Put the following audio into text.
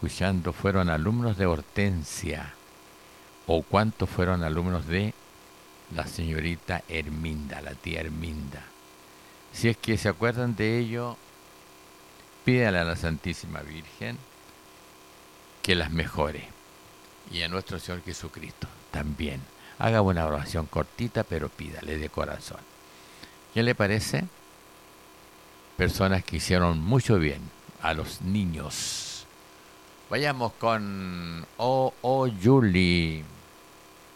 escuchando fueron alumnos de Hortensia o cuántos fueron alumnos de la señorita Herminda, la tía Herminda. Si es que se acuerdan de ello, pídale a la Santísima Virgen que las mejore. Y a nuestro Señor Jesucristo también. Haga una oración cortita, pero pídale de corazón. ¿Qué le parece? Personas que hicieron mucho bien a los niños. Vayamos con Oh, oh, Julie.